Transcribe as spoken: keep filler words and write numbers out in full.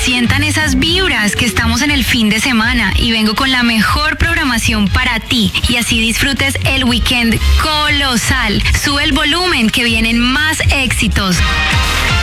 sientan esas vibras que estamos en el fin de semana y vengo con la mejor programación para ti y así disfrutes el weekend colosal. Sube el volumen que vienen más éxitos.